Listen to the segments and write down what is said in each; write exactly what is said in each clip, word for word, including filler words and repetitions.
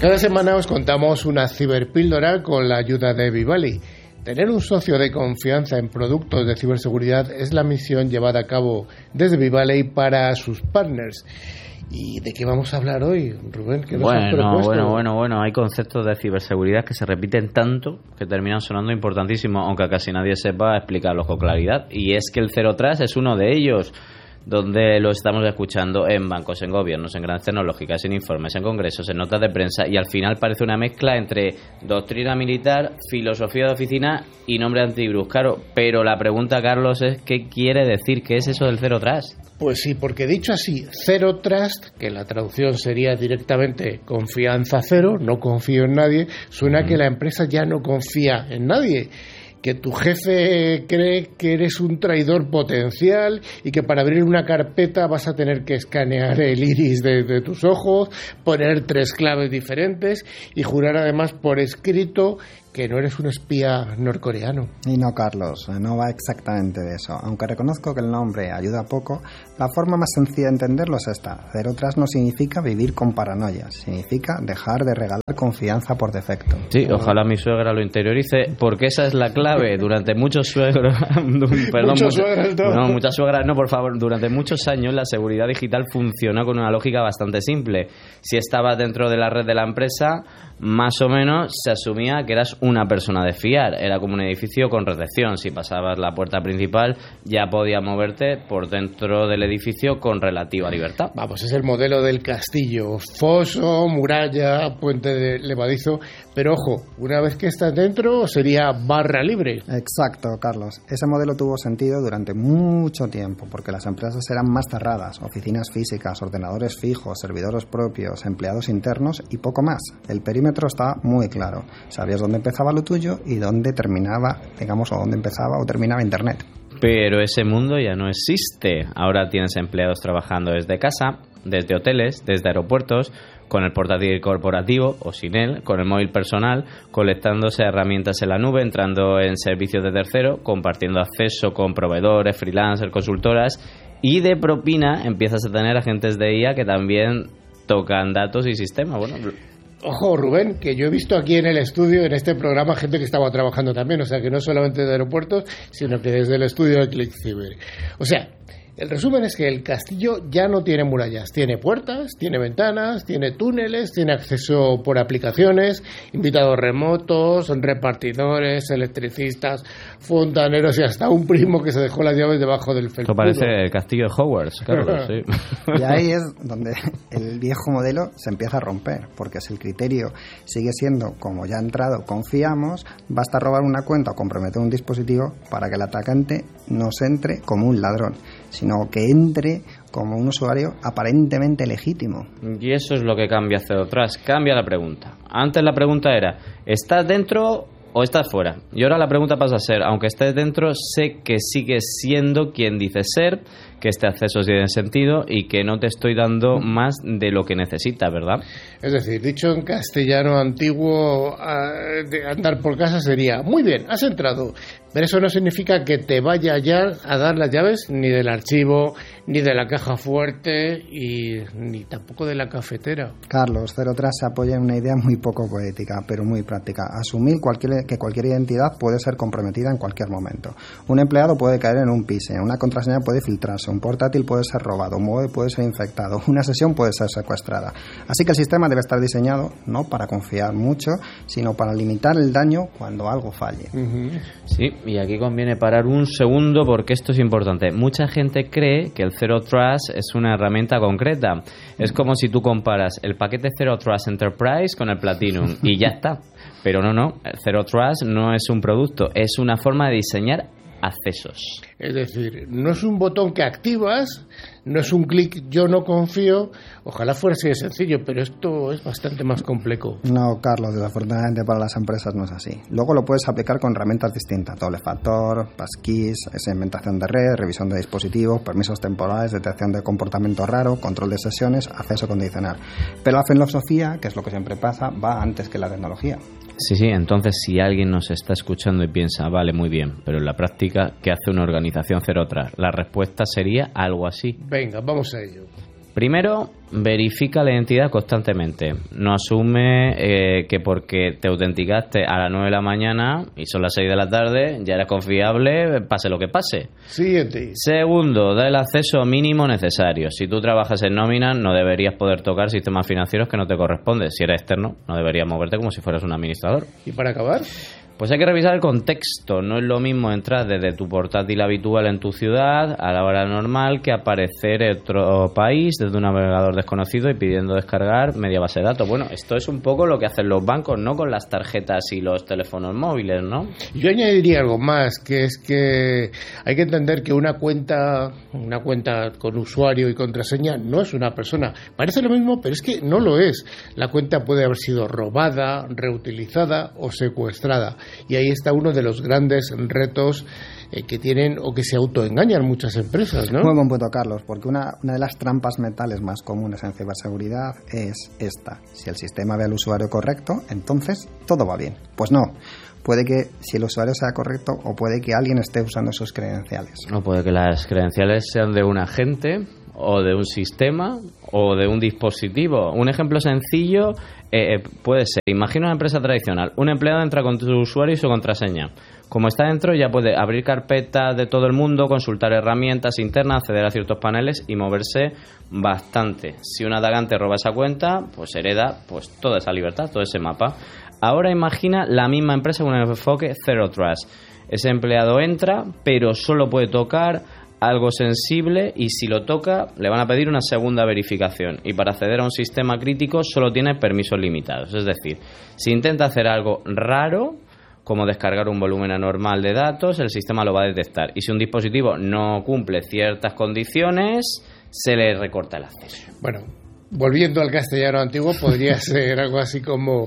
Cada semana os contamos una ciberpíldora con la ayuda de Vivali. Tener un socio de confianza en productos de ciberseguridad es la misión llevada a cabo desde Vivali para sus partners. ¿Y de qué vamos a hablar hoy, Rubén? ¿Qué nos has Bueno, propuesto? bueno, bueno, bueno, hay conceptos de ciberseguridad que se repiten tanto que terminan sonando importantísimos, aunque casi nadie sepa explicarlos con claridad. Y es que el Zero Trust es uno de ellos, donde lo estamos escuchando en bancos, en gobiernos, en grandes tecnológicas, en informes, en congresos, en notas de prensa, y al final parece una mezcla entre doctrina militar, filosofía de oficina y nombre antivirus. Claro, pero la pregunta, Carlos, es ¿qué quiere decir? ¿Qué es eso del Zero Trust? Pues sí, porque dicho así, Zero Trust, que la traducción sería directamente confianza cero, no confío en nadie, suena mm. que la empresa ya no confía en nadie, que tu jefe cree que eres un traidor potencial y que para abrir una carpeta vas a tener que escanear el iris de, de tus ojos, poner tres claves diferentes y jurar además por escrito que no eres un espía norcoreano. Y no, Carlos, no va exactamente de eso. Aunque reconozco que el nombre ayuda poco, la forma más sencilla de entenderlo es esta. Zero Trust no significa vivir con paranoia, significa dejar de regalar confianza por defecto. Sí, ojalá mi suegra lo interiorice, porque esa es la clave. Durante muchos suegros... perdón, muchos suegros, no. no, muchas suegras no, por favor. Durante muchos años la seguridad digital funcionó con una lógica bastante simple. Si estabas dentro de la red de la empresa, más o menos se asumía que eras una persona de fiar. Era como un edificio con recepción. Si pasabas la puerta principal, ya podías moverte por dentro del edificio con relativa libertad. Vamos, es el modelo del castillo. Foso, muralla, puente de levadizo. Pero ojo, una vez que estás dentro, sería barra libre. Exacto, Carlos. Ese modelo tuvo sentido durante mucho tiempo, porque las empresas eran más cerradas. Oficinas físicas, ordenadores fijos, servidores propios, empleados internos y poco más. El perímetro estaba muy claro. Sabías dónde empezaba lo tuyo y dónde terminaba, digamos, o dónde empezaba o terminaba Internet. Pero ese mundo ya no existe. Ahora tienes empleados trabajando desde casa, desde hoteles, desde aeropuertos, con el portátil corporativo o sin él, con el móvil personal, conectándose a herramientas en la nube, entrando en servicios de tercero, compartiendo acceso con proveedores, freelancers, consultoras, y de propina empiezas a tener agentes de I A que también tocan datos y sistemas. Bueno, ojo, Rubén, que yo he visto aquí en el estudio, en este programa, gente que estaba trabajando también, o sea, que no solamente de aeropuertos, sino que desde el estudio de ClickCiber. O sea, el resumen es que el castillo ya no tiene murallas, tiene puertas, tiene ventanas, tiene túneles, tiene acceso por aplicaciones, invitados remotos, repartidores, electricistas, fontaneros y hasta un primo que se dejó las llaves debajo del felpudo. Esto parece el castillo de Hogwarts, claro, sí. Y ahí es donde el viejo modelo se empieza a romper, porque si el criterio sigue siendo, como ya ha entrado, confiamos, basta robar una cuenta o comprometer un dispositivo para que el atacante nos entre como un ladrón, sino que entre como un usuario aparentemente legítimo. Y eso es lo que cambia Zero Trust. Cambia la pregunta. Antes la pregunta era, ¿estás dentro o estás fuera? Y ahora la pregunta pasa a ser, aunque estés dentro, sé que sigues siendo quien dices ser, que este acceso tiene sentido y que no te estoy dando más de lo que necesitas, ¿verdad? Es decir, dicho en castellano antiguo, de andar por casa sería, muy bien, has entrado, pero eso no significa que te vaya ya a dar las llaves ni del archivo, ni de la caja fuerte y ni tampoco de la cafetera. Carlos, Zero Trust se apoya en una idea muy poco poética, pero muy práctica. Asumir cualquier, que cualquier identidad puede ser comprometida en cualquier momento. Un empleado puede caer en un pise, una contraseña puede filtrarse, un portátil puede ser robado, un móvil puede ser infectado, una sesión puede ser secuestrada. Así que el sistema debe estar diseñado no para confiar mucho, sino para limitar el daño cuando algo falle. Uh-huh. Sí, y aquí conviene parar un segundo porque esto es importante. Mucha gente cree que el Zero Trust es una herramienta concreta. Es como si tú comparas el paquete Zero Trust Enterprise con el Platinum y ya está. Pero no, no, el Zero Trust no es un producto, es una forma de diseñar accesos. Es decir, no es un botón que activas, no es un clic yo no confío, ojalá fuera así de sencillo, pero esto es bastante más complejo. No, Carlos, desafortunadamente para las empresas no es así. Luego lo puedes aplicar con herramientas distintas, doble factor, passkeys, segmentación de red, revisión de dispositivos, permisos temporales, detección de comportamiento raro, control de sesiones, acceso condicional. Pero la filosofía, que es lo que siempre pasa, va antes que la tecnología. Sí, sí, entonces si alguien nos está escuchando y piensa, vale, muy bien, pero en la práctica, ¿qué hace una organización Zero Trust? La respuesta sería algo así. Venga, vamos a ello. Primero, verifica la identidad constantemente. No asume eh, que porque te autenticaste a las nueve de la mañana y son las seis de la tarde, ya eres confiable, pase lo que pase. Siguiente. Segundo, da el acceso mínimo necesario. Si tú trabajas en nómina, no deberías poder tocar sistemas financieros que no te corresponden. Si eres externo, no deberías moverte como si fueras un administrador. ¿Y para acabar? Pues hay que revisar el contexto. No es lo mismo entrar desde tu portátil habitual en tu ciudad a la hora normal que aparecer en otro país desde un navegador desconocido y pidiendo descargar media base de datos. Bueno, esto es un poco lo que hacen los bancos, ¿no? Con las tarjetas y los teléfonos móviles, ¿no? Yo añadiría algo más, que es que hay que entender que una cuenta, una cuenta con usuario y contraseña no es una persona. Parece lo mismo, pero es que no lo es. La cuenta puede haber sido robada, reutilizada o secuestrada. Y ahí está uno de los grandes retos eh, que tienen o que se autoengañan muchas empresas, ¿no? Muy buen punto, Carlos, porque una, una de las trampas mentales más comunes en ciberseguridad es esta. Si el sistema ve al usuario correcto, entonces todo va bien. Pues no. Puede que si el usuario sea correcto o puede que alguien esté usando sus credenciales. O puede que las credenciales sean de un agente o de un sistema o de un dispositivo. Un ejemplo sencillo eh, puede ser, imagina una empresa tradicional, un empleado entra con su usuario y su contraseña. Como está dentro, ya puede abrir carpetas de todo el mundo, consultar herramientas internas, acceder a ciertos paneles y moverse bastante. Si un atacante roba esa cuenta, pues hereda pues toda esa libertad, todo ese mapa. Ahora imagina la misma empresa con un enfoque Zero Trust. Ese empleado entra, pero solo puede tocar algo sensible y si lo toca le van a pedir una segunda verificación y para acceder a un sistema crítico solo tiene permisos limitados. Es decir, si intenta hacer algo raro como descargar un volumen anormal de datos, el sistema lo va a detectar y si un dispositivo no cumple ciertas condiciones se le recorta el acceso. Bueno, volviendo al castellano antiguo, podría ser algo así como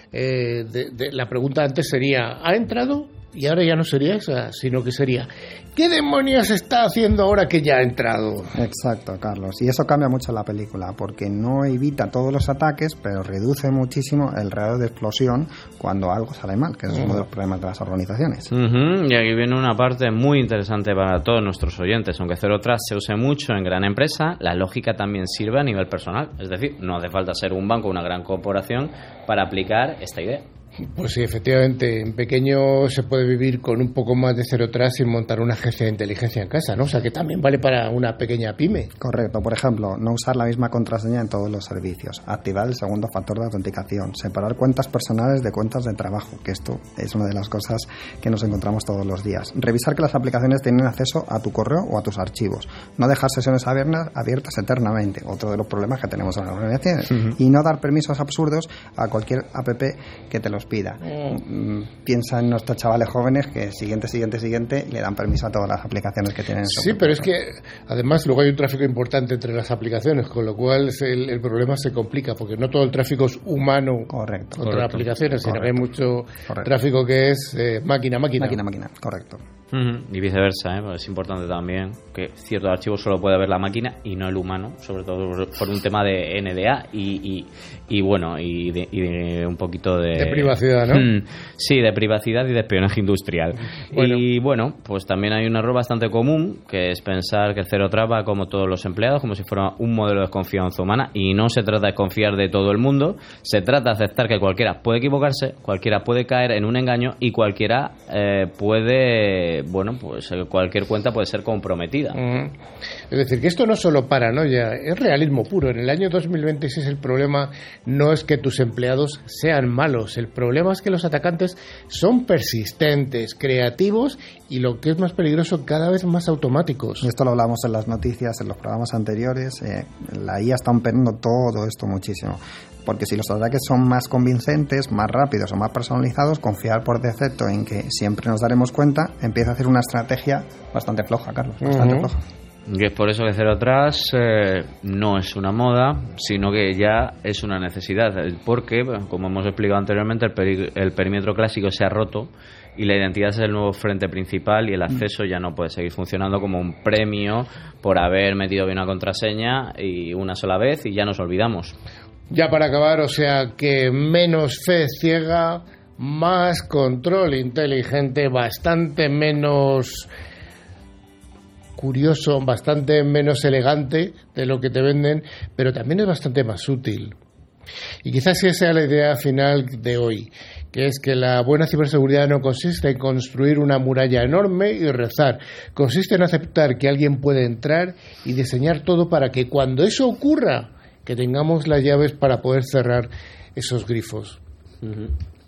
eh, de, de, la pregunta antes sería ¿ha entrado? Y ahora ya no sería esa, sino que sería ¿qué demonios está haciendo ahora que ya ha entrado? Exacto, Carlos. Y eso cambia mucho la película, porque no evita todos los ataques, pero reduce muchísimo el radio de explosión cuando algo sale mal, que es uno de los problemas de las organizaciones. Uh-huh. Y aquí viene una parte muy interesante para todos nuestros oyentes. Aunque Zero Trust se use mucho en gran empresa, la lógica también sirve a nivel personal. Es decir, no hace falta ser un banco o una gran corporación para aplicar esta idea. Pues sí, efectivamente, en pequeño se puede vivir con un poco más de Zero Trust sin montar una agencia de inteligencia en casa, ¿no? O sea, que también vale para una pequeña pyme. Correcto. Por ejemplo, no usar la misma contraseña en todos los servicios, activar el segundo factor de autenticación, separar cuentas personales de cuentas de trabajo, que esto es una de las cosas que nos encontramos todos los días. Revisar que las aplicaciones tienen acceso a tu correo o a tus archivos. No dejar sesiones abiertas, abiertas eternamente, otro de los problemas que tenemos en las organizaciones. Uh-huh. Y no dar permisos absurdos a cualquier app que te los pida. Mm. Piensa en nuestros chavales jóvenes que siguiente, siguiente, siguiente le dan permiso a todas las aplicaciones que tienen en su Sí, pero es que además luego hay un tráfico importante entre las aplicaciones, con lo cual el, el problema se complica, porque no todo el tráfico es humano correcto, contra correcto, aplicaciones, sino correcto, que hay mucho correcto. tráfico que es eh, máquina, máquina. Máquina, máquina, correcto. Uh-huh. Y viceversa, ¿eh? Pues es importante también que ciertos archivos solo puede ver la máquina y no el humano, sobre todo por un tema de N D A y, y, y bueno, y de, y de un poquito de... De privacidad, ¿no? Mm, sí, de privacidad y de espionaje industrial. Bueno. Y bueno, pues también hay un error bastante común, que es pensar que el Zero Trust va como todos los empleados, como si fuera un modelo de confianza humana, y no se trata de confiar de todo el mundo, se trata de aceptar que cualquiera puede equivocarse, cualquiera puede caer en un engaño y cualquiera eh, puede... bueno, pues cualquier cuenta puede ser comprometida. Uh-huh. Es decir, que esto no es solo paranoia, es realismo puro. En el año dos mil veintiséis el problema no es que tus empleados sean malos, el problema es que los atacantes son persistentes, creativos y, lo que es más peligroso, cada vez más automáticos. Y esto lo hablamos en las noticias, en los programas anteriores. Eh, la I A está ampliando todo esto muchísimo. Porque si los ataques son más convincentes, más rápidos o más personalizados, confiar por defecto en que siempre nos daremos cuenta empieza a hacer una estrategia bastante floja, Carlos, bastante uh-huh. floja. Y es por eso que Zero Trust eh, no es una moda, sino que ya es una necesidad. Porque, como hemos explicado anteriormente, el, peri- el perímetro clásico se ha roto y la identidad es el nuevo frente principal y el acceso ya no puede seguir funcionando como un premio por haber metido bien una contraseña y una sola vez y ya nos olvidamos. Ya para acabar, o sea que menos fe ciega, más control inteligente, bastante menos curioso, bastante menos elegante de lo que te venden, pero también es bastante más útil. Y quizás esa sea la idea final de hoy, que es que la buena ciberseguridad no consiste en construir una muralla enorme y rezar, consiste en aceptar que alguien puede entrar y diseñar todo para que cuando eso ocurra, que tengamos las llaves para poder cerrar esos grifos. Uh-huh.